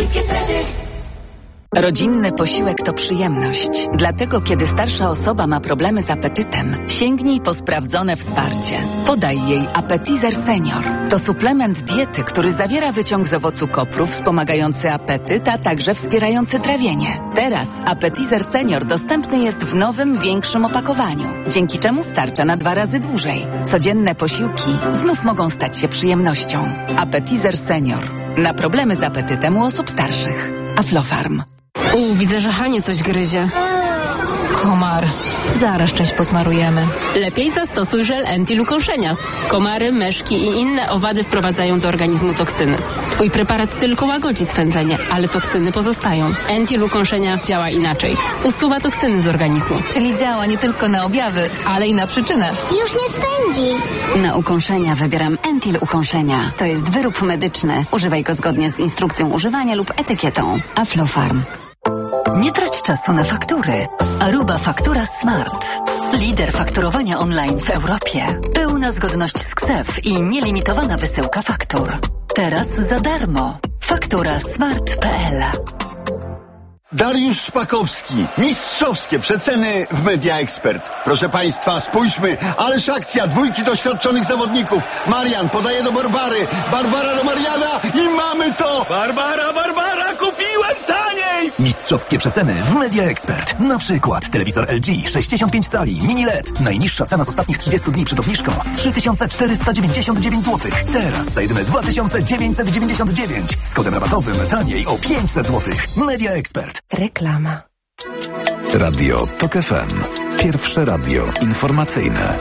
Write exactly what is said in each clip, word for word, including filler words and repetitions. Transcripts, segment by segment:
niskie ceny. Rodzinny posiłek to przyjemność. Dlatego, kiedy starsza osoba ma problemy z apetytem, sięgnij po sprawdzone wsparcie. Podaj jej Appetizer Senior. To suplement diety, który zawiera wyciąg z owocu kopru wspomagający apetyt, a także wspierający trawienie. Teraz Appetizer Senior dostępny jest w nowym, większym opakowaniu, dzięki czemu starcza na dwa razy dłużej. Codzienne posiłki znów mogą stać się przyjemnością. Appetizer Senior. Na problemy z apetytem u osób starszych. Aflofarm. U, widzę, że Hanie coś gryzie. Komar. Zaraz część posmarujemy. Lepiej zastosuj żel Entil ukąszenia. Komary, myszki i inne owady wprowadzają do organizmu toksyny. Twój preparat tylko łagodzi swędzenie, ale toksyny pozostają. Entil ukąszenia działa inaczej. Usuwa toksyny z organizmu. Czyli działa nie tylko na objawy, ale i na przyczynę. Już nie swędzi. Na ukąszenia wybieram Entil ukąszenia. To jest wyrób medyczny. Używaj go zgodnie z instrukcją używania lub etykietą. Aflofarm. Nie trać czasu na faktury. Aruba Faktura Smart. Lider fakturowania online w Europie. Pełna zgodność z K S E F i nielimitowana wysyłka faktur. Teraz za darmo. faktura smart kropka p l. Dariusz Szpakowski. Mistrzowskie przeceny w Media Expert. Proszę Państwa, spójrzmy. Ależ akcja dwójki doświadczonych zawodników. Marian podaje do Barbary. Barbara do Mariana i mamy to! Barbara, Barbara, kupiłem taniej! Mistrzowskie przeceny w Media Expert. Na przykład telewizor L G sześćdziesiąt pięć cali mini L E D. Najniższa cena z ostatnich trzydziestu dni przed obniżką trzy tysiące czterysta dziewięćdziesiąt dziewięć złotych. Teraz za jedyne dwa tysiące dziewięćset dziewięćdziesiąt dziewięć. Z kodem rabatowym taniej o pięćset złotych. Media Expert. Reklama. Radio Tok F M. Pierwsze radio informacyjne.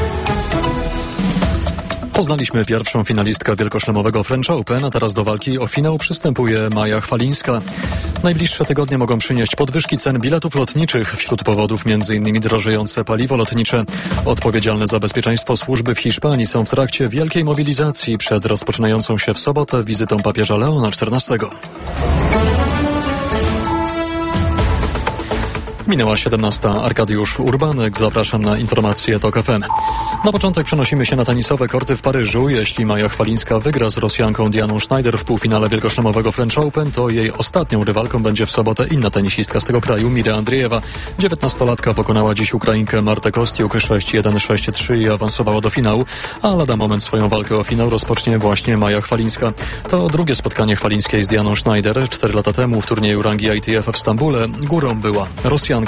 Poznaliśmy pierwszą finalistkę wielkoszlemowego French Open, a teraz do walki o finał przystępuje Maja Chwalińska. Najbliższe tygodnie mogą przynieść podwyżki cen biletów lotniczych. Wśród powodów między innymi drożejące paliwo lotnicze. Odpowiedzialne za bezpieczeństwo służby w Hiszpanii są w trakcie wielkiej mobilizacji przed rozpoczynającą się w sobotę wizytą papieża Leona czternastego. Minęła siedemnasta. Arkadiusz Urbanek. Zapraszam na informacje Tok F M. Na początek przenosimy się na tenisowe korty w Paryżu. Jeśli Maja Chwalińska wygra z Rosjanką Dianą Schneider w półfinale wielkoszlemowego French Open, to jej ostatnią rywalką będzie w sobotę inna tenisistka z tego kraju, Mira Andriejewa. dziewiętnastolatka pokonała dziś Ukrainkę Martę Kostiuk sześć jeden sześć trzy i awansowała do finału, a lada moment swoją walkę o finał rozpocznie właśnie Maja Chwalińska. To drugie spotkanie Chwalińskiej z Dianą Schneider. Cztery lata temu w turnieju rangi I T F w Stambule górą była Rosjanka.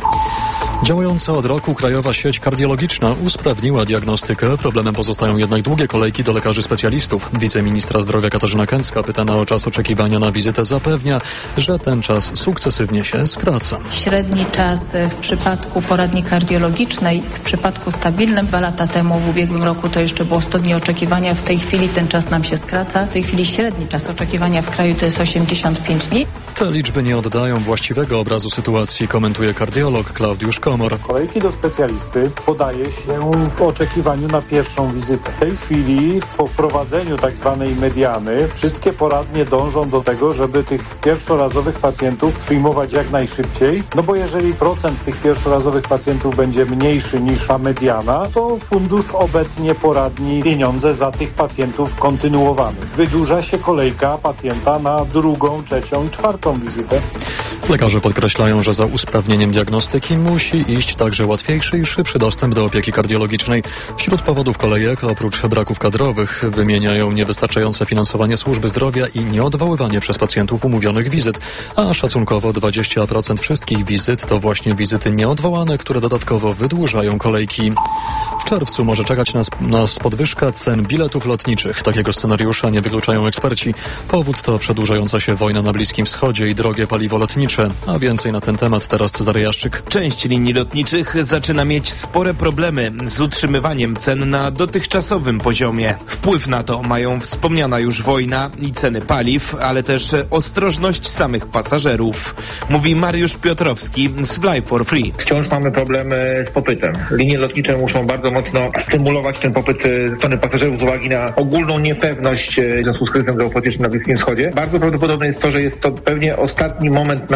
Działająca od roku krajowa sieć kardiologiczna usprawniła diagnostykę. Problemem pozostają jednak długie kolejki do lekarzy specjalistów. Wiceministra zdrowia Katarzyna Kęcka, pytana o czas oczekiwania na wizytę, zapewnia, że ten czas sukcesywnie się skraca. Średni czas w przypadku poradni kardiologicznej, w przypadku stabilnym dwa lata temu, w ubiegłym roku to jeszcze było sto dni oczekiwania. W tej chwili ten czas nam się skraca. W tej chwili średni czas oczekiwania w kraju to jest osiemdziesiąt pięć dni. Te liczby nie oddają właściwego obrazu sytuacji, komentuje kardiolog Klaudiusz Komor. Kolejki do specjalisty podaje się w oczekiwaniu na pierwszą wizytę. W tej chwili po wprowadzeniu tak zwanej mediany wszystkie poradnie dążą do tego, żeby tych pierwszorazowych pacjentów przyjmować jak najszybciej, no bo jeżeli procent tych pierwszorazowych pacjentów będzie mniejszy niż ta mediana, to fundusz obetnie poradni pieniądze za tych pacjentów kontynuowanych. Wydłuża się kolejka pacjenta na drugą, trzecią i czwartą wizytę. Lekarze podkreślają, że za usprawnieniem diagnostyki musi iść także łatwiejszy i szybszy dostęp do opieki kardiologicznej. Wśród powodów kolejek, oprócz braków kadrowych, wymieniają niewystarczające finansowanie służby zdrowia i nieodwoływanie przez pacjentów umówionych wizyt, a szacunkowo dwadzieścia procent wszystkich wizyt to właśnie wizyty nieodwołane, które dodatkowo wydłużają kolejki. W czerwcu może czekać nas, nas podwyżka cen biletów lotniczych. Takiego scenariusza nie wykluczają eksperci. Powód to przedłużająca się wojna na Bliskim Wschodzie i drogie paliwo lotnicze. A więcej na ten temat teraz Cezary Jaszczyk. Część linii lotniczych zaczyna mieć spore problemy z utrzymywaniem cen na dotychczasowym poziomie. Wpływ na to mają wspomniana już wojna i ceny paliw, ale też ostrożność samych pasażerów. Mówi Mariusz Piotrowski z Fly for Free. Wciąż mamy problemy z popytem. Linie lotnicze muszą bardzo mocno stymulować ten popyt ze strony pasażerów z uwagi na ogólną niepewność w związku z kryzysem geopolitycznym na Bliskim Wschodzie. Bardzo prawdopodobne jest to, że jest to pewnie ostatni moment na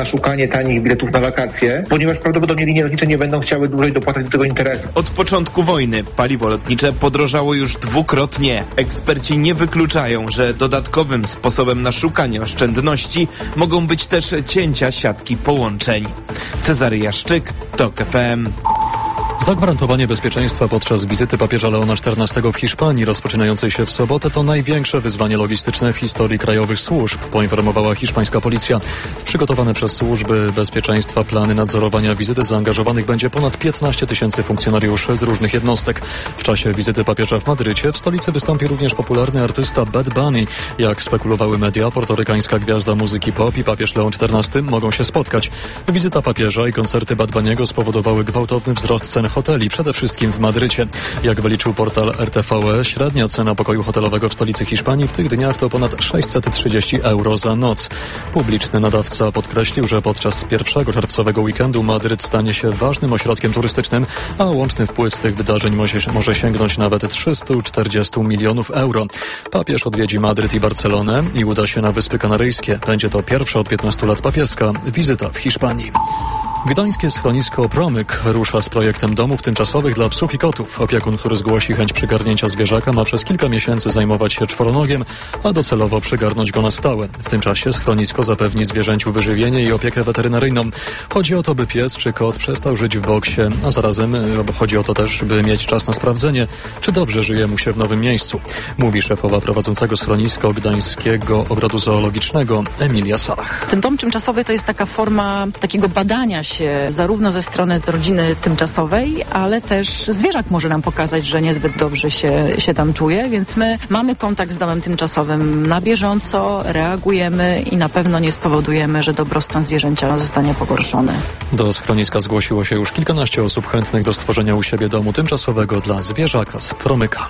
szukanie tanich biletów na wakacje, ponieważ prawdopodobnie linie lotnicze nie będą chciały dłużej dopłacać do tego interesu. Od początku wojny paliwo lotnicze podrożało już dwukrotnie. Eksperci nie wykluczają, że dodatkowym sposobem na szukanie oszczędności mogą być też cięcia siatki połączeń. Cezary Jaszczyk, TOK F M. Zagwarantowanie bezpieczeństwa podczas wizyty papieża Leona czternastego w Hiszpanii rozpoczynającej się w sobotę to największe wyzwanie logistyczne w historii krajowych służb, poinformowała hiszpańska policja. W przygotowane przez służby bezpieczeństwa plany nadzorowania wizyty zaangażowanych będzie ponad piętnaście tysięcy funkcjonariuszy z różnych jednostek. W czasie wizyty papieża w Madrycie w stolicy wystąpi również popularny artysta Bad Bunny. Jak spekulowały media, portorykańska gwiazda muzyki pop i papież Leon czternasty mogą się spotkać. Wizyta papieża i koncerty Bad Bunniego spowodowały gwałtowny wzrost cen hoteli, przede wszystkim w Madrycie. Jak wyliczył portal R T V E, średnia cena pokoju hotelowego w stolicy Hiszpanii w tych dniach to ponad sześćset trzydzieści euro za noc. Publiczny nadawca podkreślił, że podczas pierwszego czerwcowego weekendu Madryt stanie się ważnym ośrodkiem turystycznym, a łączny wpływ z tych wydarzeń może, może sięgnąć nawet trzysta czterdzieści milionów euro. Papież odwiedzi Madryt i Barcelonę i uda się na Wyspy Kanaryjskie. Będzie to pierwsza od piętnastu lat papieska wizyta w Hiszpanii. Gdańskie schronisko Promyk rusza z projektem domów tymczasowych dla psów i kotów. Opiekun, który zgłosi chęć przygarnięcia zwierzaka, ma przez kilka miesięcy zajmować się czworonogiem, a docelowo przygarnąć go na stałe. W tym czasie schronisko zapewni zwierzęciu wyżywienie i opiekę weterynaryjną. Chodzi o to, by pies czy kot przestał żyć w boksie, a zarazem chodzi o to też, by mieć czas na sprawdzenie, czy dobrze żyje mu się w nowym miejscu. Mówi szefowa prowadzącego schronisko Gdańskiego Ogrodu Zoologicznego Emilia Salach. Ten dom tymczasowy to jest taka forma takiego badania się zarówno ze strony rodziny tymczasowej, ale też zwierzak może nam pokazać, że niezbyt dobrze się, się tam czuje, więc my mamy kontakt z domem tymczasowym na bieżąco, reagujemy i na pewno nie spowodujemy, że dobrostan zwierzęcia zostanie pogorszony. Do schroniska zgłosiło się już kilkanaście osób chętnych do stworzenia u siebie domu tymczasowego dla zwierzaka z Promyka.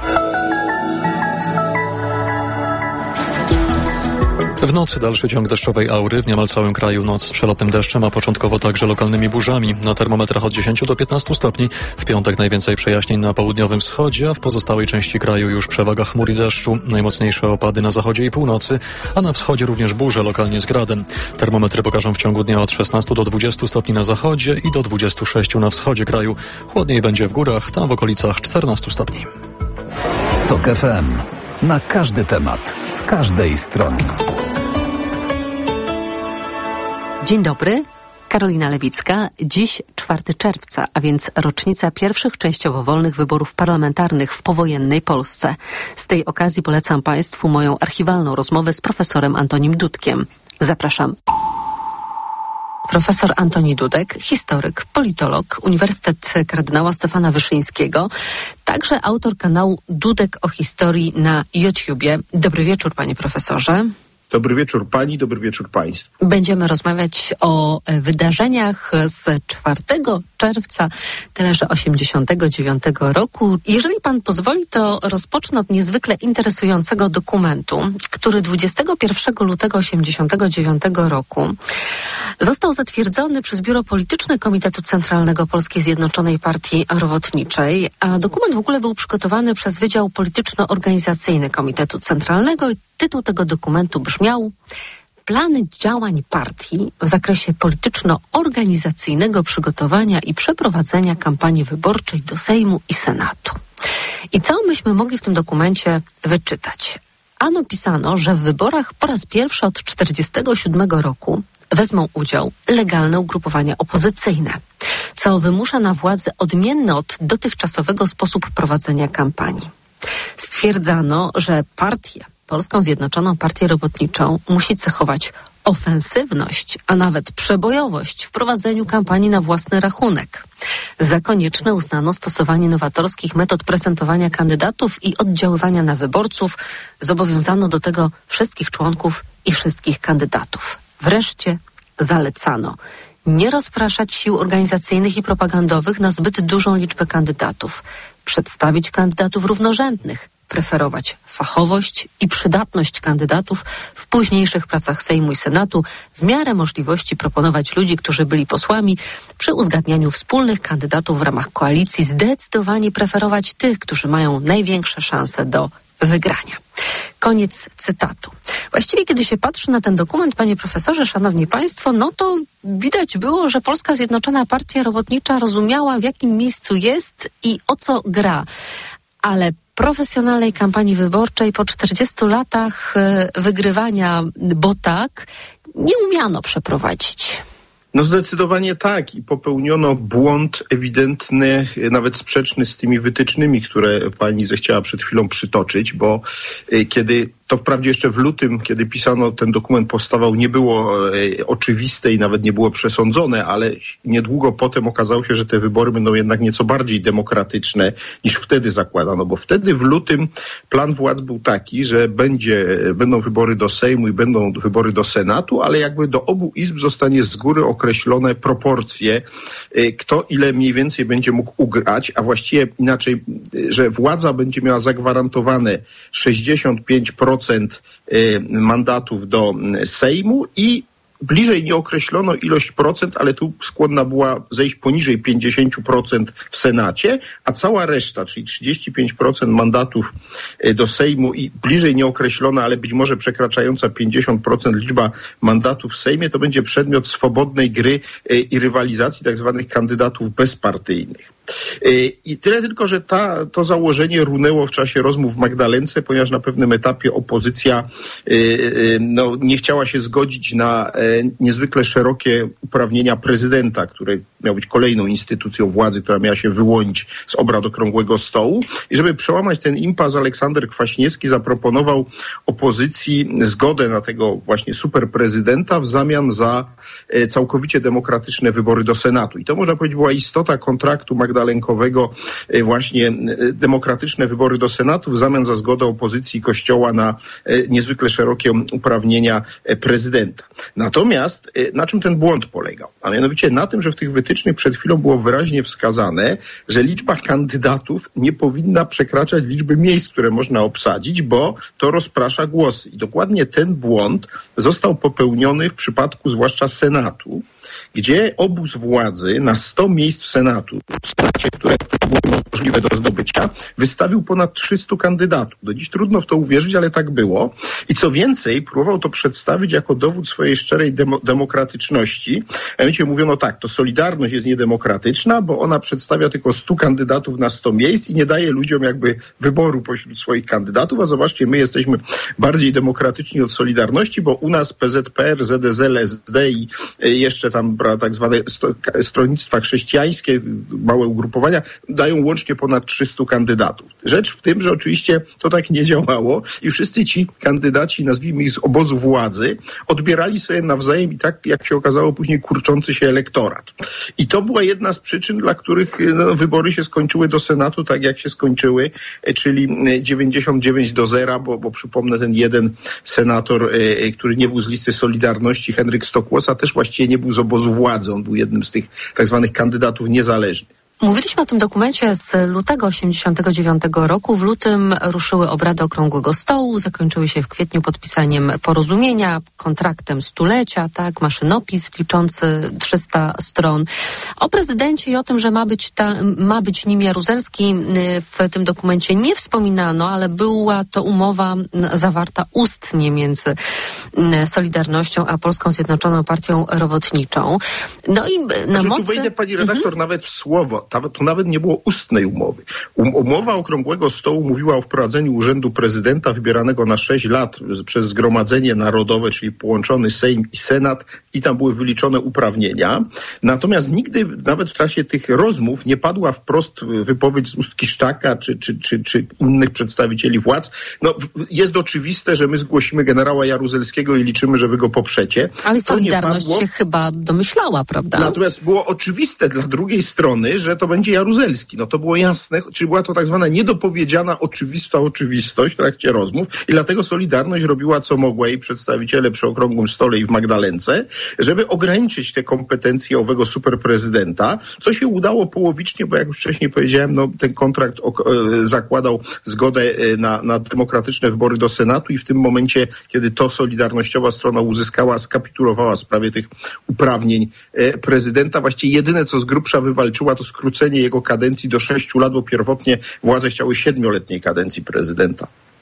W nocy dalszy ciąg deszczowej aury w niemal całym kraju. Noc z przelotnym deszczem, a początkowo także lokalnymi burzami. Na termometrach od dziesięciu do piętnastu stopni. W piątek najwięcej przejaśnień na południowym wschodzie, a w pozostałej części kraju już przewaga chmur i deszczu. Najmocniejsze opady na zachodzie i północy, a na wschodzie również burze lokalnie z gradem. Termometry pokażą w ciągu dnia od szesnastu do dwudziestu stopni na zachodzie i do dwudziestu sześciu na wschodzie kraju. Chłodniej będzie w górach, tam w okolicach czternastu stopni. TOK F M. Na każdy temat, z każdej strony. Dzień dobry, Karolina Lewicka. Dziś czwartego czerwca, a więc rocznica pierwszych częściowo wolnych wyborów parlamentarnych w powojennej Polsce. Z tej okazji polecam Państwu moją archiwalną rozmowę z profesorem Antonim Dudkiem. Zapraszam. Profesor Antoni Dudek, historyk, politolog, Uniwersytet Kardynała Stefana Wyszyńskiego, także autor kanału Dudek o historii na YouTubie. Dobry wieczór, panie profesorze. Dobry wieczór pani, dobry wieczór państwu. Będziemy rozmawiać o wydarzeniach z czwartego czerwca tyleże osiemdziesiątego dziewiątego roku. Jeżeli pan pozwoli, to rozpocznę od niezwykle interesującego dokumentu, który dwudziestego pierwszego lutego osiemdziesiątego dziewiątego roku został zatwierdzony przez Biuro Polityczne Komitetu Centralnego Polskiej Zjednoczonej Partii Robotniczej, a dokument w ogóle był przygotowany przez Wydział Polityczno-Organizacyjny Komitetu Centralnego. Tytuł tego dokumentu brzmiał: Plany działań partii w zakresie polityczno-organizacyjnego przygotowania i przeprowadzenia kampanii wyborczej do Sejmu i Senatu. I co myśmy mogli w tym dokumencie wyczytać? Ano pisano, że w wyborach po raz pierwszy od tysiąc dziewięćset czterdziestego siódmego roku wezmą udział legalne ugrupowania opozycyjne, co wymusza na władzy odmienny od dotychczasowego sposób prowadzenia kampanii. Stwierdzano, że partie, Polską Zjednoczoną Partię Robotniczą, musi cechować ofensywność, a nawet przebojowość w prowadzeniu kampanii na własny rachunek. Za konieczne uznano stosowanie nowatorskich metod prezentowania kandydatów i oddziaływania na wyborców. Zobowiązano do tego wszystkich członków i wszystkich kandydatów. Wreszcie zalecano nie rozpraszać sił organizacyjnych i propagandowych na zbyt dużą liczbę kandydatów, przedstawić kandydatów równorzędnych, preferować fachowość i przydatność kandydatów w późniejszych pracach Sejmu i Senatu, w miarę możliwości proponować ludzi, którzy byli posłami, przy uzgadnianiu wspólnych kandydatów w ramach koalicji, zdecydowanie preferować tych, którzy mają największe szanse do wygrania. Koniec cytatu. Właściwie, kiedy się patrzy na ten dokument, panie profesorze, szanowni państwo, no to widać było, że Polska Zjednoczona Partia Robotnicza rozumiała, w jakim miejscu jest i o co gra. Ale profesjonalnej kampanii wyborczej po czterdziestu latach wygrywania, bo tak, nie umiano przeprowadzić. No zdecydowanie tak i popełniono błąd ewidentny, nawet sprzeczny z tymi wytycznymi, które pani zechciała przed chwilą przytoczyć, bo kiedy to wprawdzie jeszcze w lutym, kiedy pisano, ten dokument powstawał, nie było e, oczywiste i nawet nie było przesądzone, ale niedługo potem okazało się, że te wybory będą jednak nieco bardziej demokratyczne niż wtedy zakładano, bo wtedy w lutym plan władz był taki, że będzie, będą wybory do Sejmu i będą wybory do Senatu, ale jakby do obu izb zostanie z góry określone proporcje, e, kto ile mniej więcej będzie mógł ugrać, a właściwie inaczej, że władza będzie miała zagwarantowane sześćdziesiąt pięć procent mandatów do Sejmu i bliżej nie określono ilość procent, ale tu skłonna była zejść poniżej pięćdziesiąt procent w Senacie, a cała reszta, czyli trzydzieści pięć procent mandatów do Sejmu i bliżej nieokreślona, ale być może przekraczająca pięćdziesiąt procent liczba mandatów w Sejmie, to będzie przedmiot swobodnej gry i rywalizacji tak zwanych kandydatów bezpartyjnych. I tyle tylko, że ta, to założenie runęło w czasie rozmów w Magdalence, ponieważ na pewnym etapie opozycja no, nie chciała się zgodzić na niezwykle szerokie uprawnienia prezydenta, który miał być kolejną instytucją władzy, która miała się wyłonić z obrad okrągłego stołu. I żeby przełamać ten impas, Aleksander Kwaśniewski zaproponował opozycji zgodę na tego właśnie superprezydenta w zamian za całkowicie demokratyczne wybory do Senatu. I to, można powiedzieć, była istota kontraktu magdalenkowego, właśnie demokratyczne wybory do Senatu w zamian za zgodę opozycji Kościoła na niezwykle szerokie uprawnienia prezydenta. Natomiast na czym ten błąd polegał? A mianowicie na tym, że w tych wytycznych przed chwilą było wyraźnie wskazane, że liczba kandydatów nie powinna przekraczać liczby miejsc, które można obsadzić, bo to rozprasza głosy. I dokładnie ten błąd został popełniony w przypadku zwłaszcza Senatu, gdzie obóz władzy na sto miejsc w Senatu, w Senacie, które były możliwe do zdobycia, wystawił ponad trzystu kandydatów. Do dziś trudno w to uwierzyć, ale tak było. I co więcej, próbował to przedstawić jako dowód swojej szczerej demo- demokratyczności. A mianowicie mówiono tak, to Solidarność jest niedemokratyczna, bo ona przedstawia tylko stu kandydatów na sto miejsc i nie daje ludziom jakby wyboru pośród swoich kandydatów, a zobaczcie, my jesteśmy bardziej demokratyczni od Solidarności, bo u nas P Z P R, Z D Z L, S D i jeszcze tam tak zwane stronnictwa chrześcijańskie, małe ugrupowania, dają łącznie ponad trzystu kandydatów. Rzecz w tym, że oczywiście to tak nie działało i wszyscy ci kandydaci, nazwijmy ich z obozu władzy, odbierali sobie nawzajem i tak, jak się okazało, później kurczący się elektorat. I to była jedna z przyczyn, dla których no, wybory się skończyły do Senatu tak, jak się skończyły, czyli dziewięćdziesiąt dziewięć do zera, bo, bo przypomnę, ten jeden senator, e, który nie był z listy Solidarności, Henryk Stokłosa, też właściwie nie był z obozu władzy. On był jednym z tych tak zwanych kandydatów niezależnych. Mówiliśmy o tym dokumencie z lutego osiemdziesiątego dziewiątego roku. W lutym ruszyły obrady Okrągłego Stołu, zakończyły się w kwietniu podpisaniem porozumienia, kontraktem stulecia, tak, maszynopis liczący trzysta stron. O prezydencie i o tym, że ma być, ta, ma być nim Jaruzelski, w tym dokumencie nie wspominano, ale była to umowa zawarta ustnie między Solidarnością a Polską Zjednoczoną Partią Robotniczą. No i na znaczy, mocy... Tu wejdę, pani redaktor, mhm. nawet w słowo. To nawet nie było ustnej umowy. Umowa Okrągłego Stołu mówiła o wprowadzeniu urzędu prezydenta wybieranego na sześć lat przez Zgromadzenie Narodowe, czyli połączony Sejm i Senat, i tam były wyliczone uprawnienia. Natomiast nigdy, nawet w trakcie tych rozmów, nie padła wprost wypowiedź z ust Kiszczaka czy, czy, czy, czy innych przedstawicieli władz. No, jest oczywiste, że my zgłosimy generała Jaruzelskiego i liczymy, że wy go poprzecie. Ale Solidarność się chyba domyślała, prawda? Natomiast było oczywiste dla drugiej strony, że to będzie Jaruzelski. No to było jasne, czyli była to tak zwana niedopowiedziana, oczywista oczywistość w trakcie rozmów i dlatego Solidarność robiła co mogła, jej przedstawiciele przy Okrągłym Stole i w Magdalence, żeby ograniczyć te kompetencje owego superprezydenta, co się udało połowicznie, bo jak już wcześniej powiedziałem, no ten kontrakt ok- zakładał zgodę na, na demokratyczne wybory do Senatu i w tym momencie, kiedy to solidarnościowa strona uzyskała, skapitulowała w sprawie tych uprawnień prezydenta, właściwie jedyne, co z grubsza wywalczyła, to skrócenie jego kadencji do sześciu lat, bo pierwotnie władze chciały siedmioletniej kadencji prezydenta.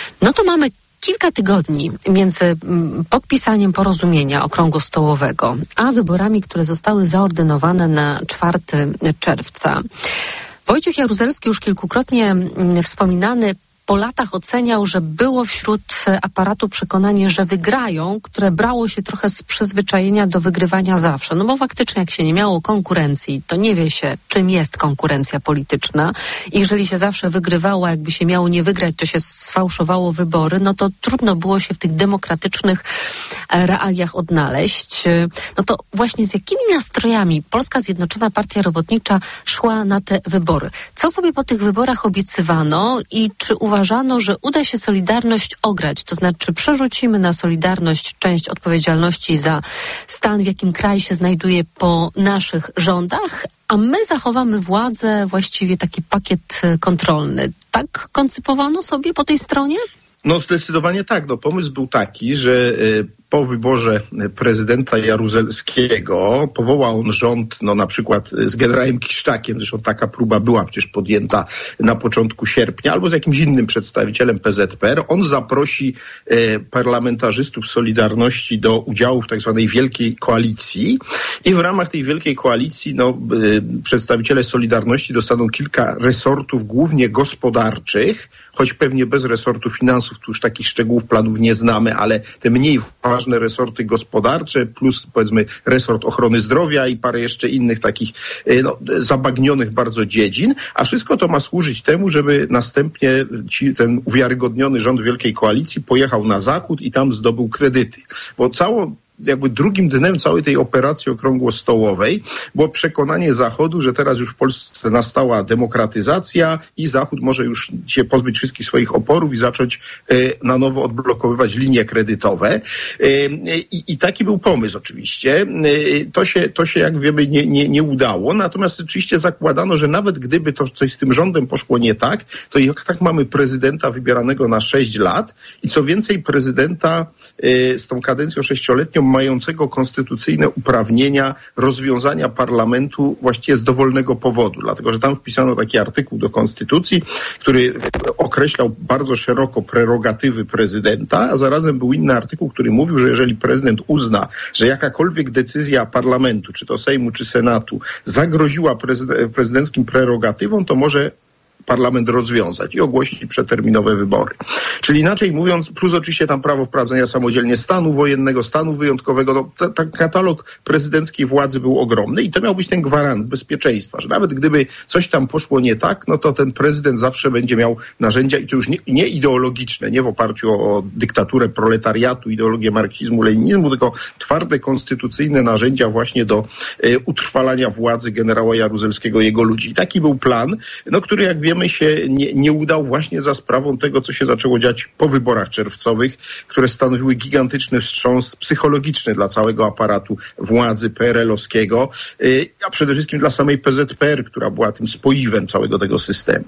No to mamy kilka tygodni między podpisaniem porozumienia okrągłostołowego, a wyborami, które zostały zaordynowane na czwartego czerwca. Wojciech Jaruzelski, już kilkukrotnie wspominany, po latach oceniał, że było wśród aparatu przekonanie, że wygrają, które brało się trochę z przyzwyczajenia do wygrywania zawsze. No bo faktycznie jak się nie miało konkurencji, to nie wie się, czym jest konkurencja polityczna. I jeżeli się zawsze wygrywało, jakby się miało nie wygrać, to się sfałszowało wybory, no to trudno było się w tych demokratycznych realiach odnaleźć. No to właśnie z jakimi nastrojami Polska Zjednoczona Partia Robotnicza szła na te wybory? Co sobie po tych wyborach obiecywano i czy uważano, Uważano, że uda się Solidarność ograć, to znaczy przerzucimy na Solidarność część odpowiedzialności za stan, w jakim kraj się znajduje po naszych rządach, a my zachowamy władzę, właściwie taki pakiet kontrolny. Tak koncypowano sobie po tej stronie? No zdecydowanie tak. No, pomysł był taki, że y, po wyborze prezydenta Jaruzelskiego powołał on rząd, no na przykład z generałem Kiszczakiem, zresztą taka próba była przecież podjęta na początku sierpnia, albo z jakimś innym przedstawicielem P Z P R. On zaprosi y, parlamentarzystów Solidarności do udziału w tak zwanej wielkiej koalicji i w ramach tej wielkiej koalicji no, y, przedstawiciele Solidarności dostaną kilka resortów, głównie gospodarczych, choć pewnie bez resortu finansów, tu już takich szczegółów planów nie znamy, ale te mniej ważne resorty gospodarcze, plus powiedzmy resort ochrony zdrowia i parę jeszcze innych takich no, zabagnionych bardzo dziedzin, a wszystko to ma służyć temu, żeby następnie ci, ten uwiarygodniony rząd Wielkiej Koalicji pojechał na Zachód i tam zdobył kredyty. Bo całą jakby drugim dnem całej tej operacji okrągłostołowej było przekonanie Zachodu, że teraz już w Polsce nastała demokratyzacja i Zachód może już się pozbyć wszystkich swoich oporów i zacząć y, na nowo odblokowywać linie kredytowe. Y, i, I taki był pomysł oczywiście. Y, to się, to się jak wiemy nie, nie, nie udało, natomiast oczywiście zakładano, że nawet gdyby to coś z tym rządem poszło nie tak, to jak tak mamy prezydenta wybieranego na sześć lat i co więcej prezydenta y, z tą kadencją sześcioletnią mającego konstytucyjne uprawnienia rozwiązania parlamentu właściwie z dowolnego powodu, dlatego że tam wpisano taki artykuł do konstytucji, który określał bardzo szeroko prerogatywy prezydenta, a zarazem był inny artykuł, który mówił, że jeżeli prezydent uzna, że jakakolwiek decyzja parlamentu, czy to Sejmu, czy Senatu, zagroziła prezyd- prezydenckim prerogatywom, to może parlament rozwiązać i ogłosić przedterminowe wybory. Czyli inaczej mówiąc, plus oczywiście tam prawo wprowadzenia samodzielnie stanu wojennego, stanu wyjątkowego, no, ta, ta katalog prezydenckiej władzy był ogromny i to miał być ten gwarant bezpieczeństwa, że nawet gdyby coś tam poszło nie tak, no to ten prezydent zawsze będzie miał narzędzia i to już nie, nie ideologiczne, nie w oparciu o, o dyktaturę proletariatu, ideologię marksizmu, leninizmu, tylko twarde, konstytucyjne narzędzia właśnie do e, utrwalania władzy generała Jaruzelskiego i jego ludzi. I taki był plan, no, który jak wiemy się nie, nie udał właśnie za sprawą tego, co się zaczęło dziać po wyborach czerwcowych, które stanowiły gigantyczny wstrząs psychologiczny dla całego aparatu władzy P R L-owskiego, a przede wszystkim dla samej P Z P R, która była tym spoiwem całego tego systemu.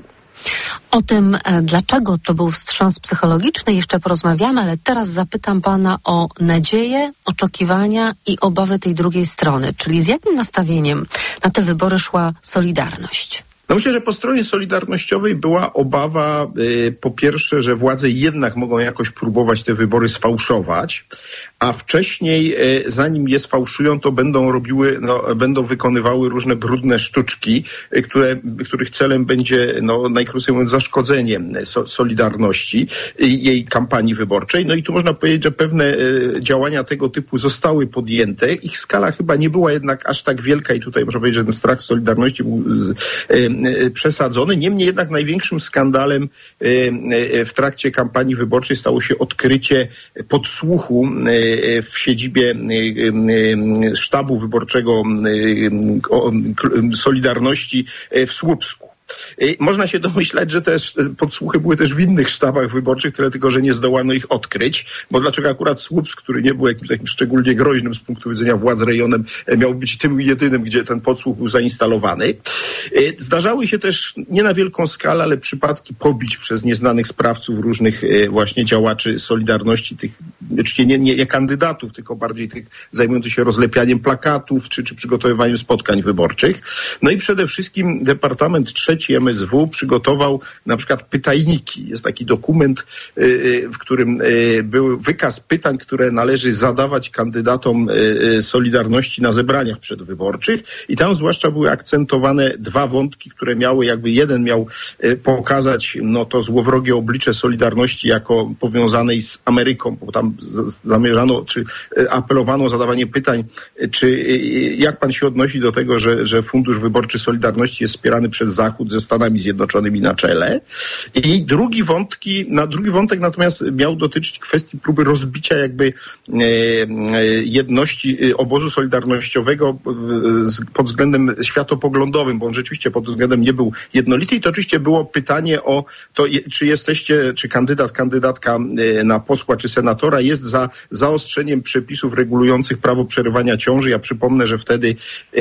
O tym, dlaczego to był wstrząs psychologiczny, jeszcze porozmawiamy, ale teraz zapytam pana o nadzieję, oczekiwania i obawy tej drugiej strony, czyli z jakim nastawieniem na te wybory szła Solidarność? No myślę, że po stronie solidarnościowej była obawa, y, po pierwsze, że władze jednak mogą jakoś próbować te wybory sfałszować, a wcześniej, y, zanim je sfałszują, to będą robiły, no, będą wykonywały różne brudne sztuczki, y, które, których celem będzie, no, najkrócej mówiąc, zaszkodzenie so, Solidarności i jej kampanii wyborczej. No i tu można powiedzieć, że pewne y, działania tego typu zostały podjęte. Ich skala chyba nie była jednak aż tak wielka i tutaj można powiedzieć, że ten strach Solidarności był y, przesadzony. Niemniej jednak największym skandalem w trakcie kampanii wyborczej stało się odkrycie podsłuchu w siedzibie sztabu wyborczego Solidarności w Słupsku. Można się domyślać, że te podsłuchy były też w innych sztabach wyborczych, tyle tylko, że nie zdołano ich odkryć, bo dlaczego akurat Słupsk, który nie był jakimś takim szczególnie groźnym z punktu widzenia władz rejonem, miał być tym jedynym, gdzie ten podsłuch był zainstalowany. Zdarzały się też nie na wielką skalę, ale przypadki pobić przez nieznanych sprawców różnych właśnie działaczy Solidarności, tych oczywiście nie, nie, nie kandydatów, tylko bardziej tych zajmujących się rozlepianiem plakatów czy, czy przygotowywaniem spotkań wyborczych. No i przede wszystkim Departament Trzeci trzeci M S W przygotował na przykład pytajniki. Jest taki dokument, w którym był wykaz pytań, które należy zadawać kandydatom Solidarności na zebraniach przedwyborczych i tam zwłaszcza były akcentowane dwa wątki, które miały jakby jeden miał pokazać no to złowrogie oblicze Solidarności jako powiązanej z Ameryką, bo tam z- zamierzano, czy apelowano o zadawanie pytań, czy jak pan się odnosi do tego, że, że Fundusz Wyborczy Solidarności jest wspierany przez Zachód ze Stanami Zjednoczonymi na czele. I drugi wątki, na drugi wątek natomiast miał dotyczyć kwestii próby rozbicia jakby e, jedności obozu solidarnościowego pod względem światopoglądowym, bo on rzeczywiście pod względem nie był jednolity i to oczywiście było pytanie o to, czy jesteście, czy kandydat, kandydatka na posła czy senatora jest za zaostrzeniem przepisów regulujących prawo przerywania ciąży. Ja przypomnę, że wtedy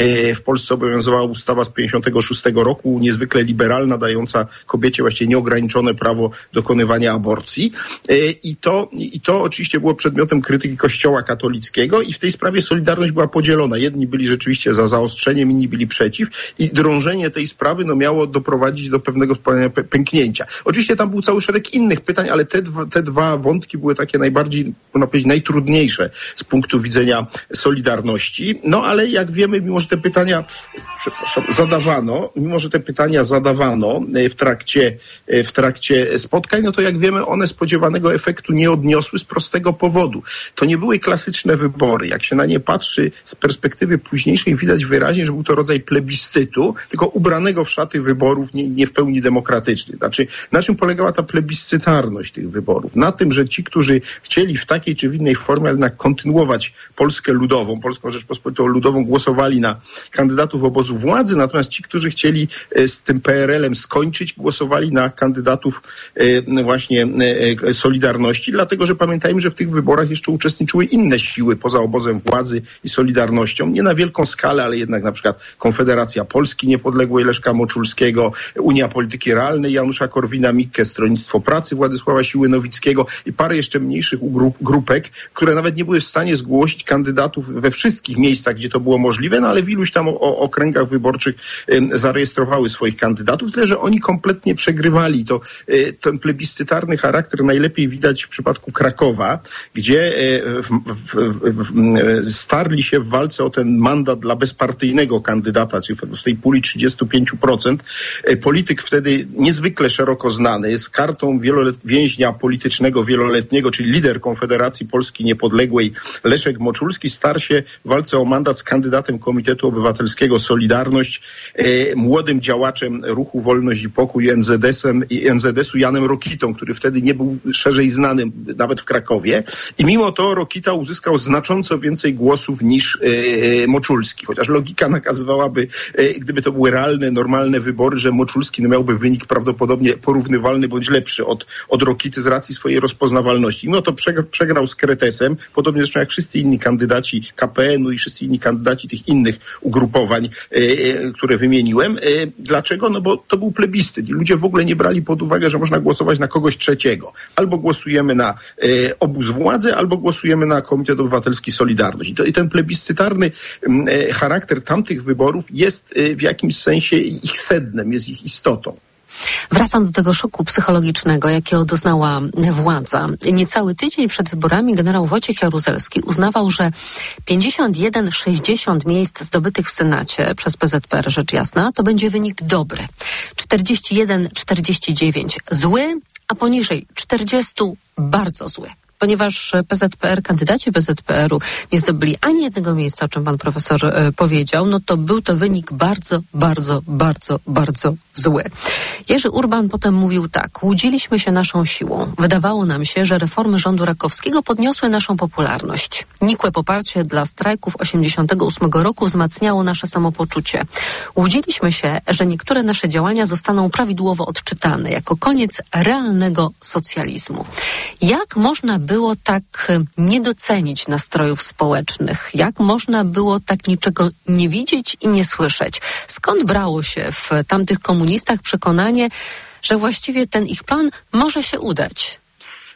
w Polsce obowiązywała ustawa z pięćdziesiątego szóstego roku, niezwykle liberalna, dająca kobiecie właściwie nieograniczone prawo dokonywania aborcji. I to, i to oczywiście było przedmiotem krytyki Kościoła katolickiego i w tej sprawie Solidarność była podzielona. Jedni byli rzeczywiście za zaostrzeniem, inni byli przeciw i drążenie tej sprawy no, miało doprowadzić do pewnego pęknięcia. Oczywiście tam był cały szereg innych pytań, ale te dwa, te dwa wątki były takie najbardziej, można powiedzieć, najtrudniejsze z punktu widzenia Solidarności. No ale jak wiemy, mimo że te pytania przepraszam, zadawano, mimo że te pytania zadawano w trakcie, w trakcie spotkań, no to jak wiemy, one spodziewanego efektu nie odniosły z prostego powodu. To nie były klasyczne wybory. Jak się na nie patrzy z perspektywy późniejszej, widać wyraźnie, że był to rodzaj plebiscytu, tylko ubranego w szaty wyborów, nie, nie w pełni demokratycznych. Znaczy, na czym polegała ta plebiscytarność tych wyborów? Na tym, że ci, którzy chcieli w takiej czy w innej formie, ale jednak kontynuować Polskę ludową, Polską Rzeczpospolitą Ludową, głosowali na kandydatów obozu władzy, natomiast ci, którzy chcieli z tym P R L-em skończyć, głosowali na kandydatów właśnie Solidarności, dlatego, że pamiętajmy, że w tych wyborach jeszcze uczestniczyły inne siły poza obozem władzy i Solidarnością, nie na wielką skalę, ale jednak na przykład Konfederacja Polski Niepodległej Leszka Moczulskiego, Unia Polityki Realnej Janusza Korwina-Mikke, Stronnictwo Pracy Władysława Siły-Nowickiego i parę jeszcze mniejszych grupek, które nawet nie były w stanie zgłosić kandydatów we wszystkich miejscach, gdzie to było możliwe, no ale w iluś tam o, o okręgach wyborczych y, zarejestrowały swoich kandydatów, tyle że oni kompletnie przegrywali. To y, ten plebiscytarny charakter najlepiej widać w przypadku Krakowa, gdzie y, w, w, w, w, starli się w walce o ten mandat dla bezpartyjnego kandydata, czyli w tej puli trzydzieści pięć procent. Y, polityk wtedy niezwykle szeroko znany, z kartą wielolet- więźnia politycznego wieloletniego, czyli lider Konfederacji Polski Niepodległej Leszek Moczulski, starł się w walce o mandat z kandydatem Komitetu Obywatelskiego Solidarność, e, młodym działaczem Ruchu Wolność i Pokój N Z S-em i N Z S-u Janem Rokitą, który wtedy nie był szerzej znany nawet w Krakowie. I mimo to Rokita uzyskał znacząco więcej głosów niż e, Moczulski. Chociaż logika nakazywałaby, e, gdyby to były realne, normalne wybory, że Moczulski no, miałby wynik prawdopodobnie porównywalny bądź lepszy od, od Rokity z racji swojej rozpoznawalności. Mimo to przegrał, przegrał z Kretesem, podobnie zresztą jak wszyscy inni kandydaci K P N-u i wszyscy inni kandydaci tych innych ugrupowań, e, które wymieniłem. E, dlaczego? No bo to był plebiscyt i ludzie w ogóle nie brali pod uwagę, że można głosować na kogoś trzeciego. Albo głosujemy na e, obóz władzy, albo głosujemy na Komitet Obywatelski Solidarność. I, to, i ten plebiscytarny e, charakter tamtych wyborów jest e, w jakimś sensie ich sednem, jest ich istotą. Wracam do tego szoku psychologicznego, jakiego doznała władza. Niecały tydzień przed wyborami generał Wojciech Jaruzelski uznawał, że pięćdziesiąt jeden sześćdziesiąt miejsc zdobytych w Senacie przez P Z P R, rzecz jasna, to będzie wynik dobry. czterdzieści jeden czterdzieści dziewięć zły, a poniżej czterdzieści bardzo zły. Ponieważ P Z P R, kandydaci P Z P R-u nie zdobyli ani jednego miejsca, o czym pan profesor e, powiedział, no to był to wynik bardzo, bardzo, bardzo, bardzo zły. Jerzy Urban potem mówił tak: łudziliśmy się naszą siłą. Wydawało nam się, że reformy rządu Rakowskiego podniosły naszą popularność. Nikłe poparcie dla strajków osiemdziesiątego ósmego roku wzmacniało nasze samopoczucie. Łudziliśmy się, że niektóre nasze działania zostaną prawidłowo odczytane jako koniec realnego socjalizmu. Jak można było tak nie docenić nastrojów społecznych? Jak można było tak niczego nie widzieć i nie słyszeć? Skąd brało się w tamtych komunistach przekonanie, że właściwie ten ich plan może się udać?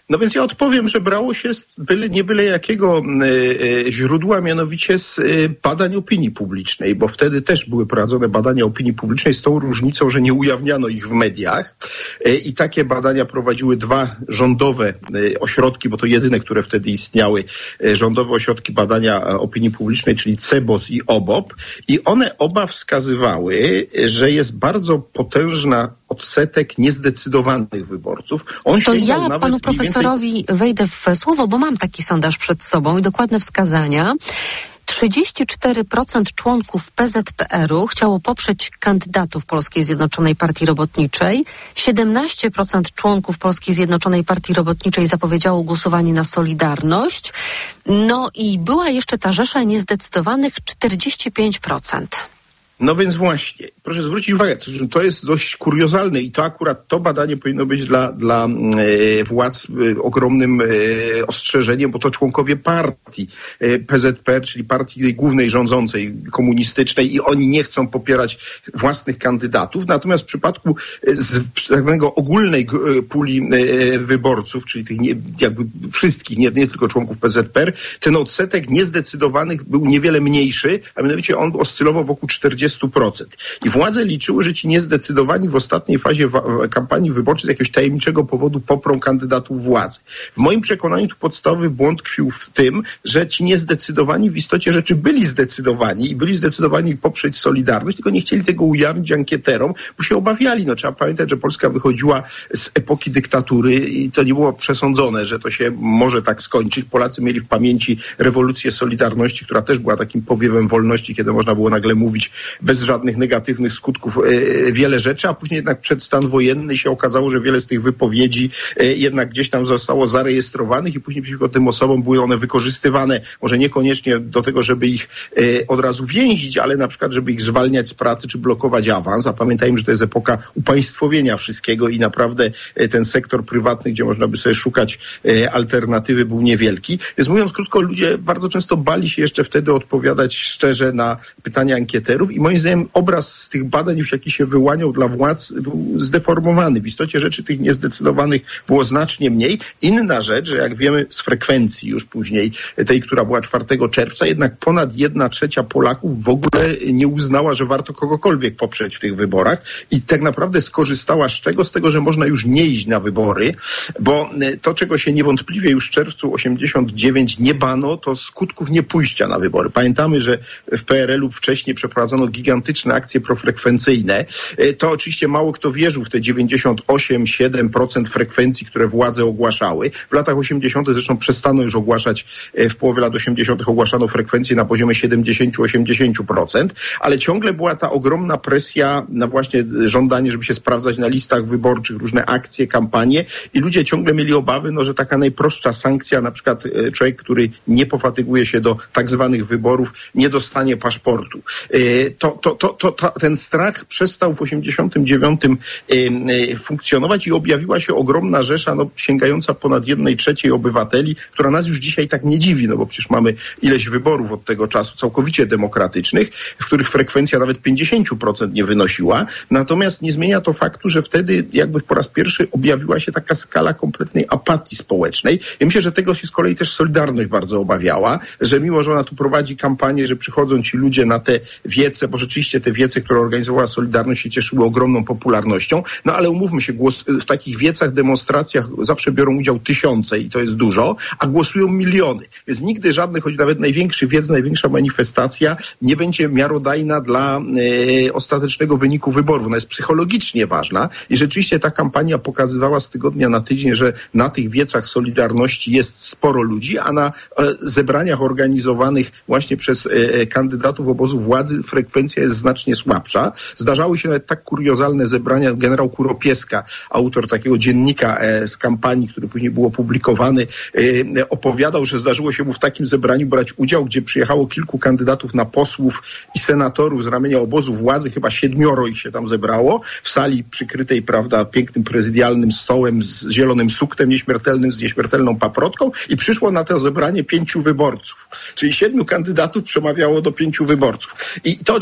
No więc ja odpowiem, że brało się z byle, nie byle jakiego e, źródła, mianowicie z e, badań opinii publicznej, bo wtedy też były prowadzone badania opinii publicznej z tą różnicą, że nie ujawniano ich w mediach e, i takie badania prowadziły dwa rządowe e, ośrodki, bo to jedyne, które wtedy istniały, e, rządowe ośrodki badania opinii publicznej, czyli CEBOS i O B O P, i one oba wskazywały, że jest bardzo potężna odsetek niezdecydowanych wyborców. On to ja nawet panu profesorowi więcej... wejdę w słowo, bo mam taki sondaż przed sobą i dokładne wskazania. trzydzieści cztery procent członków P Z P R-u chciało poprzeć kandydatów Polskiej Zjednoczonej Partii Robotniczej. siedemnaście procent członków Polskiej Zjednoczonej Partii Robotniczej zapowiedziało głosowanie na Solidarność. No i była jeszcze ta rzesza niezdecydowanych czterdzieści pięć procent. No więc właśnie, proszę zwrócić uwagę, to jest dość kuriozalne i to akurat to badanie powinno być dla, dla e, władz e, ogromnym e, ostrzeżeniem, bo to członkowie partii e, P Z P R, czyli partii głównej rządzącej komunistycznej, i oni nie chcą popierać własnych kandydatów. Natomiast w przypadku e, z tak zwanego ogólnej e, puli e, wyborców, czyli tych nie, jakby wszystkich, nie, nie tylko członków P Z P R, ten odsetek niezdecydowanych był niewiele mniejszy, a mianowicie on oscylował wokół czterdzieści procent. I władze liczyły, że ci niezdecydowani w ostatniej fazie wa- kampanii wyborczej z jakiegoś tajemniczego powodu poprą kandydatów władzy. W moim przekonaniu tu podstawowy błąd tkwił w tym, że ci niezdecydowani w istocie rzeczy byli zdecydowani i byli zdecydowani poprzeć Solidarność, tylko nie chcieli tego ujawnić ankieterom, bo się obawiali. No, trzeba pamiętać, że Polska wychodziła z epoki dyktatury i to nie było przesądzone, że to się może tak skończyć. Polacy mieli w pamięci rewolucję Solidarności, która też była takim powiewem wolności, kiedy można było nagle mówić bez żadnych negatywnych skutków e, wiele rzeczy, a później jednak przed stan wojenny się okazało, że wiele z tych wypowiedzi e, jednak gdzieś tam zostało zarejestrowanych i później przeciwko tym osobom były one wykorzystywane, może niekoniecznie do tego, żeby ich e, od razu więzić, ale na przykład, żeby ich zwalniać z pracy czy blokować awans. A pamiętajmy, że to jest epoka upaństwowienia wszystkiego i naprawdę e, ten sektor prywatny, gdzie można by sobie szukać e, alternatywy, był niewielki. Więc mówiąc krótko, ludzie bardzo często bali się jeszcze wtedy odpowiadać szczerze na pytania ankieterów i moim zdaniem obraz z tych badań, jaki się wyłaniał dla władz, był zdeformowany. W istocie rzeczy tych niezdecydowanych było znacznie mniej. Inna rzecz, że jak wiemy z frekwencji już później, tej, która była czwartego czerwca, jednak ponad jedna trzecia Polaków w ogóle nie uznała, że warto kogokolwiek poprzeć w tych wyborach i tak naprawdę skorzystała z czego? Z tego, że można już nie iść na wybory, bo to, czego się niewątpliwie już w czerwcu osiemdziesiąt dziewięć nie bano, to skutków niepójścia na wybory. Pamiętamy, że w P R L-u wcześniej przeprowadzono gigantyczne akcje profrekwencyjne. To oczywiście mało kto wierzył w te dziewięćdziesiąt osiem przecinek siedem procent frekwencji, które władze ogłaszały. W latach osiemdziesiątych zresztą przestano już ogłaszać, w połowie lat osiemdziesiątych ogłaszano frekwencje na poziomie siedemdziesiąt do osiemdziesięciu procent, ale ciągle była ta ogromna presja na właśnie żądanie, żeby się sprawdzać na listach wyborczych, różne akcje, kampanie i ludzie ciągle mieli obawy, no, że taka najprostsza sankcja, na przykład człowiek, który nie pofatyguje się do tak zwanych wyborów, nie dostanie paszportu. To, to, to, to, to ten strach przestał w osiemdziesiątym dziewiątym funkcjonować i objawiła się ogromna rzesza, no, sięgająca ponad jednej trzeciej obywateli, która nas już dzisiaj tak nie dziwi, no bo przecież mamy ileś wyborów od tego czasu całkowicie demokratycznych, w których frekwencja nawet pięćdziesiąt procent nie wynosiła. Natomiast nie zmienia to faktu, że wtedy jakby po raz pierwszy objawiła się taka skala kompletnej apatii społecznej. Ja myślę, że tego się z kolei też Solidarność bardzo obawiała, że mimo, że ona tu prowadzi kampanię, że przychodzą ci ludzie na te wiece, bo rzeczywiście te wiece, które organizowała Solidarność, się cieszyły ogromną popularnością, no ale umówmy się, głos, w takich wiecach, demonstracjach zawsze biorą udział tysiące i to jest dużo, a głosują miliony. Więc nigdy żadnych, choć nawet największy wiec, największa manifestacja nie będzie miarodajna dla e, ostatecznego wyniku wyborów. Ona jest psychologicznie ważna i rzeczywiście ta kampania pokazywała z tygodnia na tydzień, że na tych wiecach Solidarności jest sporo ludzi, a na e, zebraniach organizowanych właśnie przez e, kandydatów obozu władzy frekwencja jest znacznie słabsza. Zdarzały się nawet tak kuriozalne zebrania. Generał Kuropieska, autor takiego dziennika e, z kampanii, który później był opublikowany, e, opowiadał, że zdarzyło się mu w takim zebraniu brać udział, gdzie przyjechało kilku kandydatów na posłów i senatorów z ramienia obozu władzy, chyba siedmioro ich się tam zebrało, w sali przykrytej, prawda, pięknym prezydialnym stołem z zielonym suknem nieśmiertelnym, z nieśmiertelną paprotką i przyszło na to zebranie pięciu wyborców. Czyli siedmiu kandydatów przemawiało do pięciu wyborców. I to oczywiście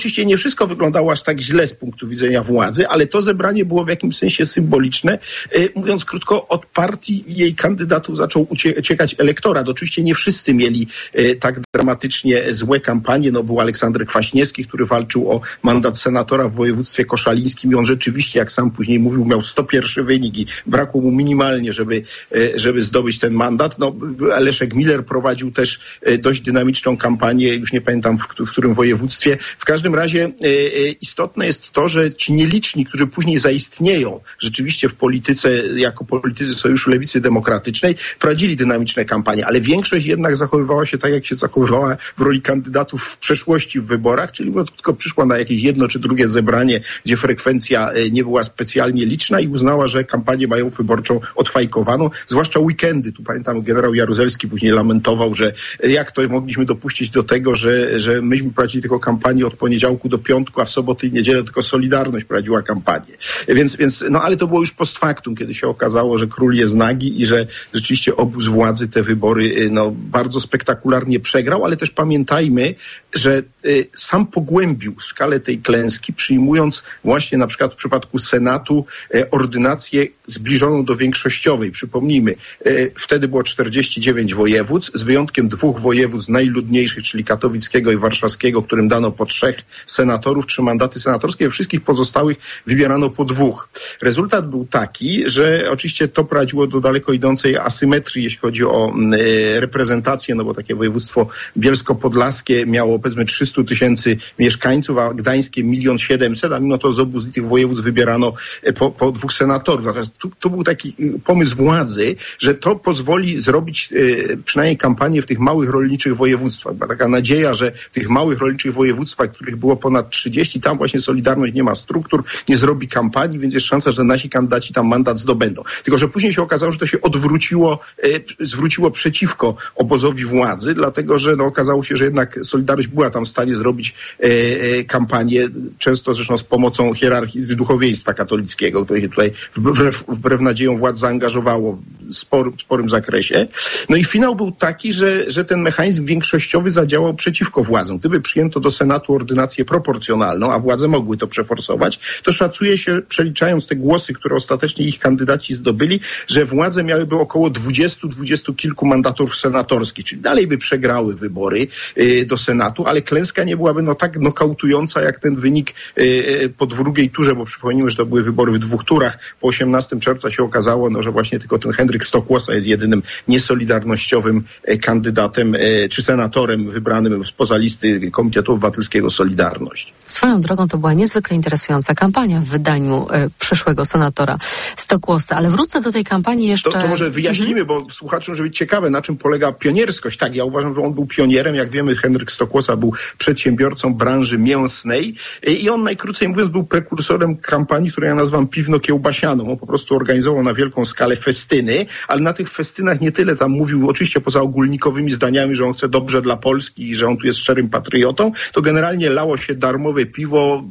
oczywiście nie wszystko wyglądało aż tak źle z punktu widzenia władzy, ale to zebranie było w jakimś sensie symboliczne. Mówiąc krótko, od partii jej kandydatów zaczął uciekać elektorat. Oczywiście nie wszyscy mieli tak dramatycznie złe kampanie. No, był Aleksander Kwaśniewski, który walczył o mandat senatora w województwie koszalińskim i on rzeczywiście, jak sam później mówił, miał sto jeden wynik i brakło mu minimalnie, żeby, żeby zdobyć ten mandat. No, Leszek Miller prowadził też dość dynamiczną kampanię, już nie pamiętam w, w którym województwie. W każdym razie istotne jest to, że ci nieliczni, którzy później zaistnieją rzeczywiście w polityce, jako politycy Sojuszu Lewicy Demokratycznej, prowadzili dynamiczne kampanie, ale większość jednak zachowywała się tak, jak się zachowywała w roli kandydatów w przeszłości w wyborach, czyli tylko przyszła na jakieś jedno czy drugie zebranie, gdzie frekwencja nie była specjalnie liczna i uznała, że kampanię mają wyborczą odfajkowaną, zwłaszcza weekendy. Tu pamiętam, generał Jaruzelski później lamentował, że jak to mogliśmy dopuścić do tego, że, że myśmy prowadzili tylko kampanię od poniedziałku do piątku, a w soboty i niedzielę tylko Solidarność prowadziła kampanię. Więc, więc no ale to było już post factum, kiedy się okazało, że król jest nagi i że rzeczywiście obóz władzy te wybory no, bardzo spektakularnie przegrał, ale też pamiętajmy, że y, sam pogłębił skalę tej klęski, przyjmując właśnie na przykład w przypadku Senatu y, ordynację zbliżoną do większościowej. Przypomnijmy, y, wtedy było czterdzieści dziewięć województw, z wyjątkiem dwóch województw najludniejszych, czyli katowickiego i warszawskiego, którym dano po trzech senatorów, trzy mandaty senatorskie, we wszystkich pozostałych wybierano po dwóch. Rezultat był taki, że oczywiście to prowadziło do daleko idącej asymetrii, jeśli chodzi o y, reprezentację, no bo takie województwo bielsko-podlaskie miało powiedzmy trzysta tysięcy mieszkańców, a gdańskie milion siedemset, a mimo to z obu tych województw wybierano po, po dwóch senatorów. Natomiast tu, tu był taki pomysł władzy, że to pozwoli zrobić y, przynajmniej kampanię w tych małych rolniczych województwach. Była taka nadzieja, że w tych małych rolniczych województwach, których było ponad trzydzieści, tam właśnie Solidarność nie ma struktur, nie zrobi kampanii, więc jest szansa, że nasi kandydaci tam mandat zdobędą. Tylko że później się okazało, że to się odwróciło, y, zwróciło przeciwko obozowi władzy, dlatego że no, okazało się, że jednak Solidarność była tam w stanie zrobić e, e, kampanię, często zresztą z pomocą hierarchii duchowieństwa katolickiego, które się tutaj wbrew, wbrew nadziejom władz zaangażowało w spor, sporym zakresie. No i finał był taki, że, że ten mechanizm większościowy zadziałał przeciwko władzom. Gdyby przyjęto do Senatu ordynację proporcjonalną, a władze mogły to przeforsować, to szacuje się, przeliczając te głosy, które ostatecznie ich kandydaci zdobyli, że władze miałyby około dwudziestu, dwudziestu kilku mandatów senatorskich, czyli dalej by przegrały wybory y, do Senatu, ale klęska nie byłaby no tak nokautująca jak ten wynik y, po drugiej turze, bo przypomnijmy, że to były wybory w dwóch turach. Po osiemnastego czerwca się okazało, no, że właśnie tylko ten Henryk Stokłosa jest jedynym niesolidarnościowym y, kandydatem y, czy senatorem wybranym spoza listy Komitetu Obywatelskiego Solidarność. Swoją drogą to była niezwykle interesująca kampania w wydaniu y, przyszłego senatora Stokłosa, ale wrócę do tej kampanii jeszcze... To, to może wyjaśnimy, mhm. bo słuchaczom, żeby być ciekawe, na czym polega pionierskość. Tak, ja uważam, że on był pionierem. Jak wiemy, Henryk Stokłosa był przedsiębiorcą branży mięsnej i on, najkrócej mówiąc, był prekursorem kampanii, którą ja nazywam piwno-kiełbasianą. On po prostu organizował na wielką skalę festyny, ale na tych festynach nie tyle tam mówił, oczywiście poza ogólnikowymi zdaniami, że on chce dobrze dla Polski i że on tu jest szczerym patriotą, to generalnie lało się darmowe piwo,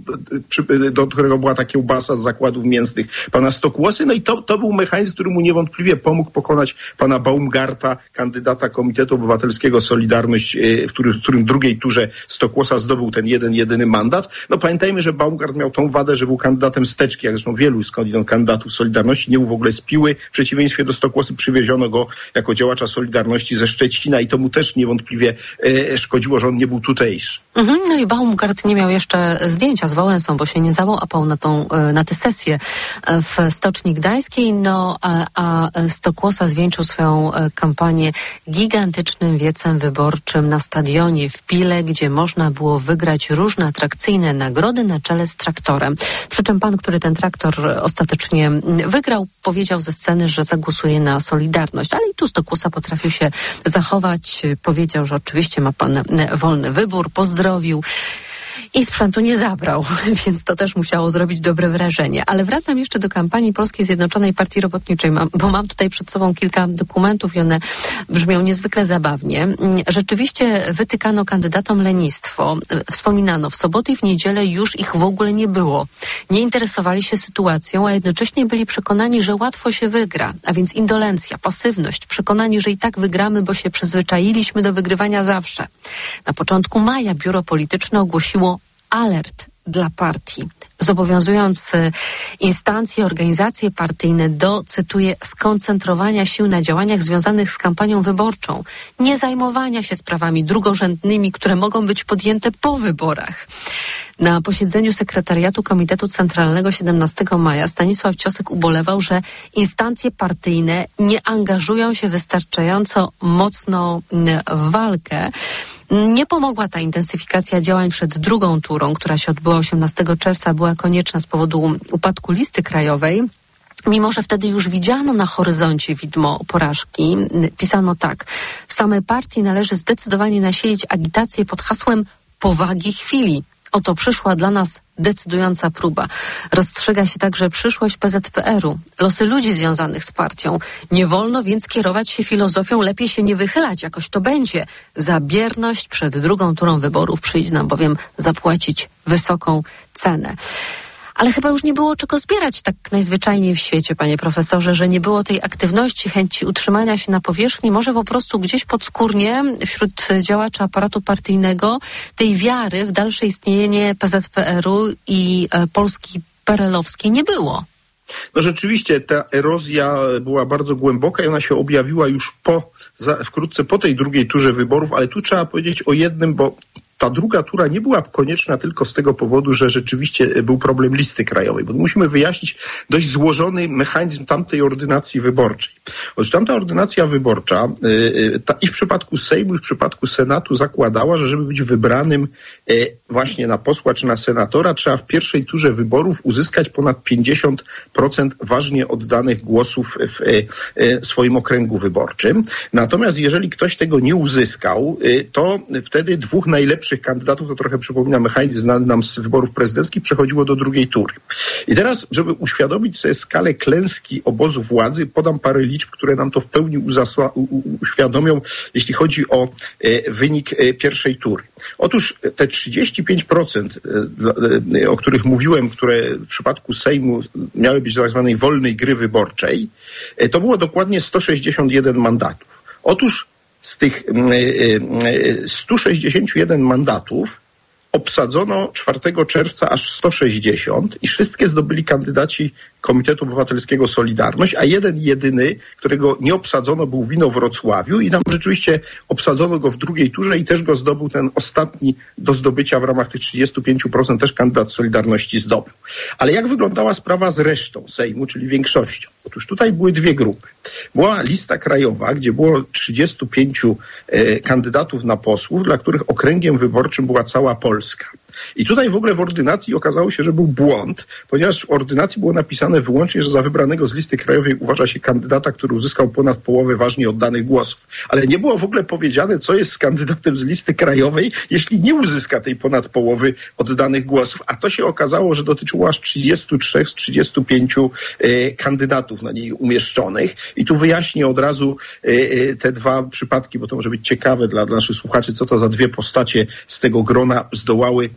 do którego była ta kiełbasa z zakładów mięsnych pana Stokłosy. No i to, to był mechanizm, który mu niewątpliwie pomógł pokonać pana Baumgarta, kandydata Komitetu Obywatelskiego Solidarność, w którym, w którym drugiej turze Stokłosa zdobył ten jeden, jedyny mandat. No pamiętajmy, że Baumgart miał tą wadę, że był kandydatem z teczki, jak zresztą wielu skądinąd kandydatów Solidarności, nie był w ogóle z Piły. W przeciwieństwie do Stokłosy przywieziono go jako działacza Solidarności ze Szczecina i to mu też niewątpliwie e, szkodziło, że on nie był tutejszy. Mhm, no i Baumgart nie miał jeszcze zdjęcia z Wałęsą, bo się nie załapał na tą, na tę sesję w Stoczni Gdańskiej, no a, a Stokłosa zwieńczył swoją kampanię gigantycznym wiecem wyborczym na stadionie w Pile, gdzie można było wygrać różne atrakcyjne nagrody na czele z traktorem. Przy czym pan, który ten traktor ostatecznie wygrał, powiedział ze sceny, że zagłosuje na Solidarność, ale i tu Stokłosa potrafił się zachować, powiedział, że oczywiście ma pan wolny wybór, pozdrowił i sprzętu nie zabrał, więc to też musiało zrobić dobre wrażenie. Ale wracam jeszcze do kampanii Polskiej Zjednoczonej Partii Robotniczej, bo mam tutaj przed sobą kilka dokumentów i one brzmią niezwykle zabawnie. Rzeczywiście wytykano kandydatom lenistwo. Wspominano, w soboty i w niedzielę już ich w ogóle nie było. Nie interesowali się sytuacją, a jednocześnie byli przekonani, że łatwo się wygra, a więc indolencja, pasywność, przekonani, że i tak wygramy, bo się przyzwyczailiśmy do wygrywania zawsze. Na początku maja biuro polityczne ogłosiło alert dla partii, zobowiązując instancje, organizacje partyjne do, cytuję, skoncentrowania sił na działaniach związanych z kampanią wyborczą, nie zajmowania się sprawami drugorzędnymi, które mogą być podjęte po wyborach. Na posiedzeniu sekretariatu Komitetu Centralnego siedemnastego maja Stanisław Ciosek ubolewał, że instancje partyjne nie angażują się wystarczająco mocno w walkę. Nie pomogła ta intensyfikacja działań przed drugą turą, która się odbyła osiemnastego czerwca, była konieczna z powodu upadku listy krajowej. Mimo że wtedy już widziano na horyzoncie widmo porażki, pisano tak: w samej partii należy zdecydowanie nasilić agitację pod hasłem powagi chwili. Oto przyszła dla nas decydująca próba. Rozstrzyga się także przyszłość P Z P R u, losy ludzi związanych z partią. Nie wolno więc kierować się filozofią, lepiej się nie wychylać, jakoś to będzie. Za bierność przed drugą turą wyborów przyjdzie nam bowiem zapłacić wysoką cenę. Ale chyba już nie było czego zbierać tak najzwyczajniej w świecie, panie profesorze, że nie było tej aktywności, chęci utrzymania się na powierzchni, może po prostu gdzieś podskórnie wśród działaczy aparatu partyjnego tej wiary w dalsze istnienie P Z P R u i e, Polski perelowskiej nie było. No rzeczywiście ta erozja była bardzo głęboka i ona się objawiła już po, za, wkrótce po tej drugiej turze wyborów, ale tu trzeba powiedzieć o jednym, bo ta druga tura nie była konieczna tylko z tego powodu, że rzeczywiście był problem listy krajowej, bo musimy wyjaśnić dość złożony mechanizm tamtej ordynacji wyborczej. Otóż tamta ordynacja wyborcza yy, ta, i w przypadku Sejmu, i w przypadku Senatu zakładała, że żeby być wybranym yy, właśnie na posła czy na senatora, trzeba w pierwszej turze wyborów uzyskać ponad pięćdziesiąt procent ważnie oddanych głosów w yy, swoim okręgu wyborczym. Natomiast jeżeli ktoś tego nie uzyskał, yy, to wtedy dwóch najlepszych kandydatów, to trochę przypomina mechanizm znany nam z wyborów prezydenckich, przechodziło do drugiej tury. I teraz, żeby uświadomić sobie skalę klęski obozu władzy, podam parę liczb, które nam to w pełni uzasła, u, u, uświadomią, jeśli chodzi o e, wynik e, pierwszej tury. Otóż te trzydzieści pięć procent, e, e, o których mówiłem, które w przypadku Sejmu miały być do tak zwanej wolnej gry wyborczej, e, to było dokładnie sto sześćdziesiąt jeden mandatów. Otóż z tych stu sześćdziesięciu jeden mandatów obsadzono czwartego czerwca aż sto sześćdziesiąt i wszystkie zdobyli kandydaci Komitetu Obywatelskiego Solidarność, a jeden jedyny, którego nie obsadzono, był w Inowrocławiu i tam rzeczywiście obsadzono go w drugiej turze i też go zdobył ten ostatni do zdobycia w ramach tych trzydziestu pięciu procent też kandydat Solidarności zdobył. Ale jak wyglądała sprawa z resztą Sejmu, czyli większością? Otóż tutaj były dwie grupy. Była lista krajowa, gdzie było trzydziestu pięciu e, kandydatów na posłów, dla których okręgiem wyborczym była cała Polska. I tutaj w ogóle w ordynacji okazało się, że był błąd, ponieważ w ordynacji było napisane wyłącznie, że za wybranego z listy krajowej uważa się kandydata, który uzyskał ponad połowę ważnie oddanych głosów. Ale nie było w ogóle powiedziane, co jest z kandydatem z listy krajowej, jeśli nie uzyska tej ponad połowy oddanych głosów. A to się okazało, że dotyczyło aż trzydziestu trzech z trzydziestu pięciu e, kandydatów na niej umieszczonych. I tu wyjaśnię od razu e, te dwa przypadki, bo to może być ciekawe dla, dla naszych słuchaczy, co to za dwie postacie z tego grona zdołały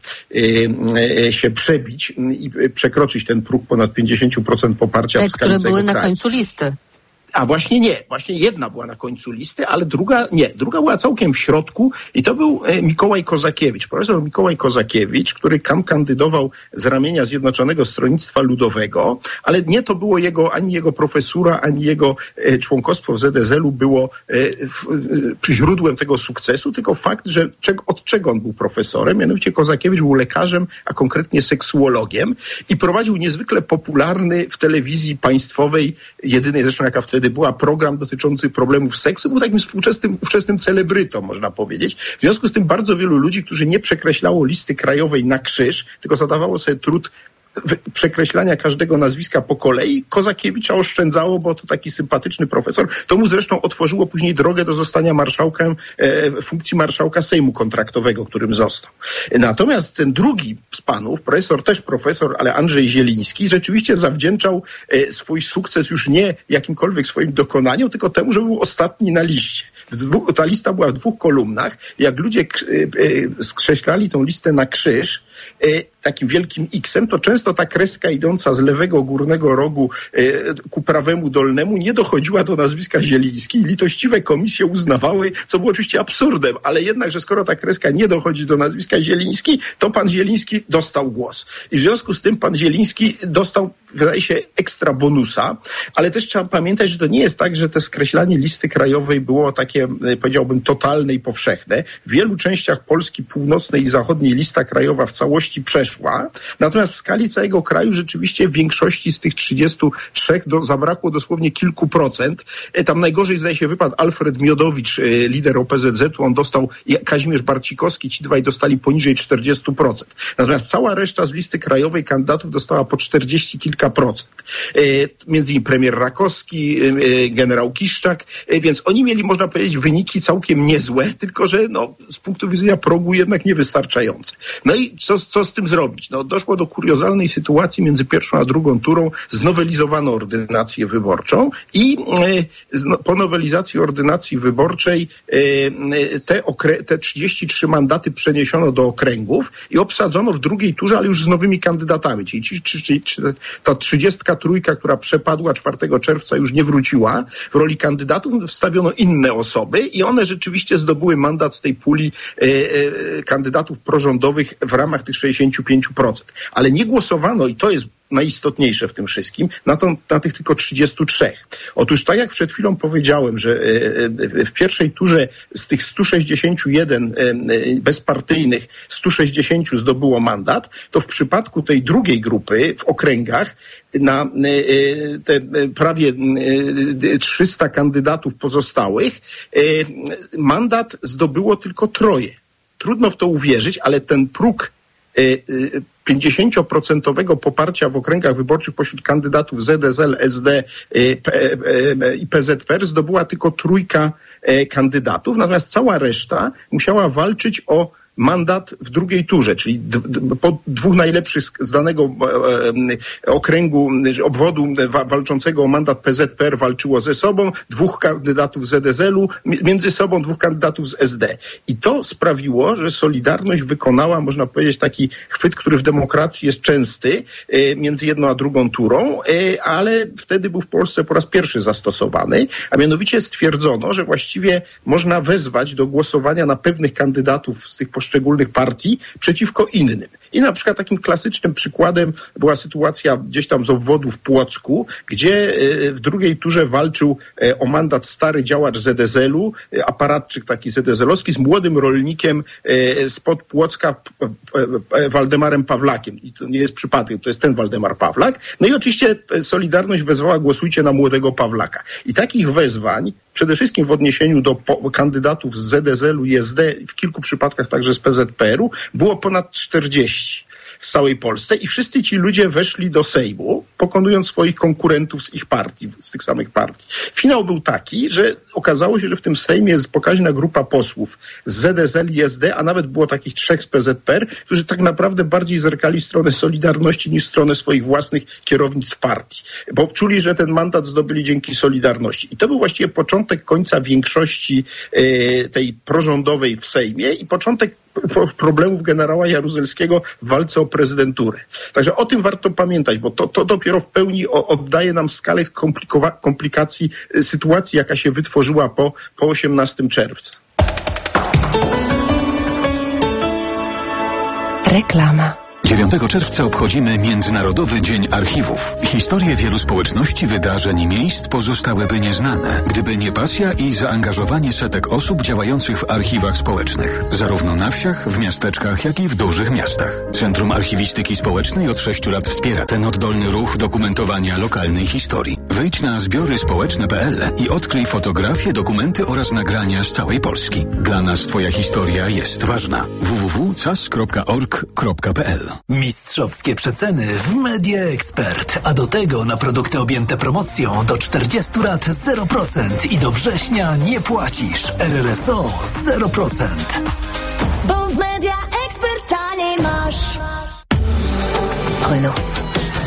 się przebić i przekroczyć ten próg ponad pięćdziesiąt procent poparcia te, w skali które były kraju. Na końcu listy. A właśnie nie, właśnie jedna była na końcu listy, ale druga nie, druga była całkiem w środku i to był Mikołaj Kozakiewicz, profesor Mikołaj Kozakiewicz, który tam kandydował z ramienia Zjednoczonego Stronnictwa Ludowego, ale nie to było jego, ani jego profesura, ani jego e, członkostwo w Z S L u było e, w, e, źródłem tego sukcesu, tylko fakt, że czeg, od czego on był profesorem, mianowicie Kozakiewicz był lekarzem, a konkretnie seksuologiem i prowadził niezwykle popularny w telewizji państwowej, jedynej zresztą jaka wtedy była, program dotyczący problemów seksu, był takim współczesnym, ówczesnym celebrytą, można powiedzieć. W związku z tym bardzo wielu ludzi, którzy nie przekreślało listy krajowej na krzyż, tylko zadawało sobie trud przekreślania każdego nazwiska po kolei, Kozakiewicza oszczędzało, bo to taki sympatyczny profesor. To mu zresztą otworzyło później drogę do zostania marszałkiem, e, funkcji marszałka Sejmu kontraktowego, którym został. Natomiast ten drugi z panów, profesor, też profesor, ale Andrzej Zieliński, rzeczywiście zawdzięczał e, swój sukces już nie jakimkolwiek swoim dokonaniom, tylko temu, że był ostatni na liście. W dwóch, ta lista była w dwóch kolumnach. Jak ludzie e, e, skreślali tą listę na krzyż, e, takim wielkim X-em, to często ta kreska idąca z lewego górnego rogu e, ku prawemu dolnemu nie dochodziła do nazwiska Zieliński. Litościwe komisje uznawały, co było oczywiście absurdem, ale jednak, że skoro ta kreska nie dochodzi do nazwiska Zieliński, to pan Zieliński dostał głos. I w związku z tym pan Zieliński dostał, wydaje się, ekstra bonusa, ale też trzeba pamiętać, że to nie jest tak, że to skreślanie listy krajowej było takie, powiedziałbym, totalne i powszechne. W wielu częściach Polski północnej i zachodniej lista krajowa w całości przeszła, natomiast w skali całego kraju rzeczywiście w większości z tych trzydziestu trzech do, zabrakło dosłownie kilku procent. Tam najgorzej, zdaje się, wypadł Alfred Miodowicz, lider O P Z Z u, on dostał, i Kazimierz Barcikowski, ci dwaj dostali poniżej czterdziestu procent. Natomiast cała reszta z listy krajowej kandydatów dostała po czterdzieści kilka procent. Między innymi premier Rakowski, generał Kiszczak, więc oni mieli, można powiedzieć, wyniki całkiem niezłe, tylko że no, z punktu widzenia progu jednak niewystarczające. No i co, co z tym zrobić? No, doszło do kuriozalnej sytuacji między pierwszą a drugą turą, znowelizowano ordynację wyborczą i e, po nowelizacji ordynacji wyborczej e, te, okre, te trzydzieści trzy mandaty przeniesiono do okręgów i obsadzono w drugiej turze, ale już z nowymi kandydatami, czyli ci, czy, czy, czy, ta trzydziestka trójka, która przepadła czwartego czerwca, już nie wróciła. W roli kandydatów wstawiono inne osoby i one rzeczywiście zdobyły mandat z tej puli e, e, kandydatów prorządowych w ramach tych sześćdziesięciu pięciu procent. Ale nie głosowano, i to jest najistotniejsze w tym wszystkim, na, to, na tych tylko trzydziestu trzech. Otóż tak jak przed chwilą powiedziałem, że w pierwszej turze z tych stu sześćdziesięciu jeden bezpartyjnych stu sześćdziesięciu zdobyło mandat, to w przypadku tej drugiej grupy w okręgach na te prawie trzysta kandydatów pozostałych mandat zdobyło tylko troje. Trudno w to uwierzyć, ale ten próg pięćdziesięcioprocentowego poparcia w okręgach wyborczych pośród kandydatów Z S L, S D i P Z P R zdobyła tylko trójka kandydatów, natomiast cała reszta musiała walczyć o mandat w drugiej turze, czyli d- d- po dwóch najlepszych z danego e, okręgu, obwodu wa- walczącego o mandat P Z P R walczyło ze sobą, dwóch kandydatów z Z S L u, m- między sobą dwóch kandydatów z S D. I to sprawiło, że Solidarność wykonała, można powiedzieć, taki chwyt, który w demokracji jest częsty, e, między jedną a drugą turą, e, ale wtedy był w Polsce po raz pierwszy zastosowany, a mianowicie stwierdzono, że właściwie można wezwać do głosowania na pewnych kandydatów z tych poszczególnych partii przeciwko innym. I na przykład takim klasycznym przykładem była sytuacja gdzieś tam z obwodu w Płocku, gdzie w drugiej turze walczył o mandat stary działacz Z S L u, aparatczyk taki Z S L owski, z młodym rolnikiem spod Płocka, Waldemarem Pawlakiem. I to nie jest przypadek, to jest ten Waldemar Pawlak. No i oczywiście Solidarność wezwała, głosujcie na młodego Pawlaka. I takich wezwań, przede wszystkim w odniesieniu do po- kandydatów z Z S L u i S D, w kilku przypadkach także z P Z P R u, było ponad czterdzieści w całej Polsce i wszyscy ci ludzie weszli do Sejmu, pokonując swoich konkurentów z ich partii, z tych samych partii. Finał był taki, że okazało się, że w tym Sejmie jest pokaźna grupa posłów z Z S L i S D, a nawet było takich trzech z P Z P R, którzy tak naprawdę bardziej zerkali w stronę Solidarności niż w stronę swoich własnych kierownictw partii, bo czuli, że ten mandat zdobyli dzięki Solidarności. I to był właściwie początek końca większości e, tej prorządowej w Sejmie i początek problemów generała Jaruzelskiego w walce o prezydenturę. Także o tym warto pamiętać, bo to, to dopiero w pełni oddaje nam skalę komplikowa- komplikacji sytuacji, jaka się wytworzyła po, po osiemnastego czerwca. Reklama. dziewiątego czerwca obchodzimy Międzynarodowy Dzień Archiwów. Historie wielu społeczności, wydarzeń i miejsc pozostałyby nieznane, gdyby nie pasja i zaangażowanie setek osób działających w archiwach społecznych. Zarówno na wsiach, w miasteczkach, jak i w dużych miastach. Centrum Archiwistyki Społecznej od sześciu lat wspiera ten oddolny ruch dokumentowania lokalnej historii. Wejdź na zbiory społeczne kropka p l i odkryj fotografie, dokumenty oraz nagrania z całej Polski. Dla nas Twoja historia jest ważna. w w w kropka c a s kropka org kropka p l. Mistrzowskie przeceny w Media Expert, a do tego na produkty objęte promocją do czterdziestu lat zero procent i do września nie płacisz. R R S O zero procent. Bo w Media Expert taniej masz. Renault.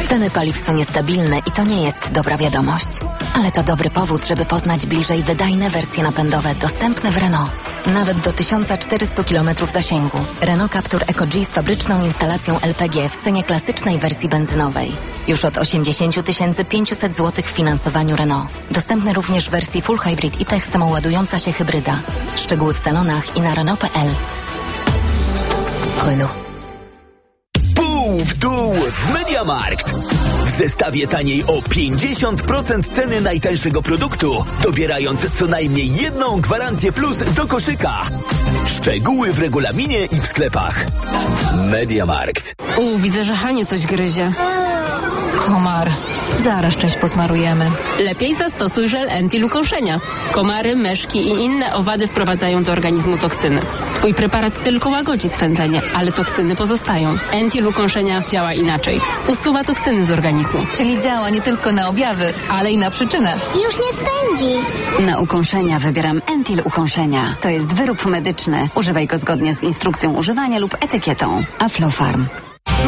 Ceny paliw są niestabilne i to nie jest dobra wiadomość. Ale to dobry powód, żeby poznać bliżej wydajne wersje napędowe dostępne w Renault. Nawet do tysiąc czterysta kilometrów zasięgu. Renault Captur Eco-G z fabryczną instalacją L P G w cenie klasycznej wersji benzynowej. Już od osiemdziesiąt tysięcy pięćset złotych w finansowaniu Renault. Dostępny również w wersji Full Hybrid i tech samoładująca się hybryda. Szczegóły w salonach i na Renault kropka p l. Renault. Pół w dół w MediaMarkt. W zestawie taniej o pięćdziesiąt procent ceny najtańszego produktu, dobierając co najmniej jedną gwarancję plus do koszyka. Szczegóły w regulaminie i w sklepach. MediaMarkt. U, widzę, że Hanie coś gryzie. Komar. Zaraz część posmarujemy. Lepiej zastosuj żel Entil ukąszenia. Komary, myszki i inne owady wprowadzają do organizmu toksyny. Twój preparat tylko łagodzi swędzenie, ale toksyny pozostają. Entil ukąszenia działa inaczej. Usuwa toksyny z organizmu. Czyli działa nie tylko na objawy, ale i na przyczynę. Już nie swędzi. Na ukąszenia wybieram Entil ukąszenia. To jest wyrób medyczny. Używaj go zgodnie z instrukcją używania lub etykietą. Aflofarm.